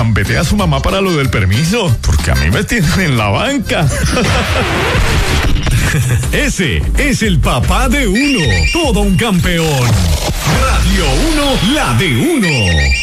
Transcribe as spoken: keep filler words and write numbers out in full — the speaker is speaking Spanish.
gambete a su mamá para lo del permiso, porque a mí me tienen en la banca. Ese es el papá de uno, todo un campeón. Radio uno, la de uno.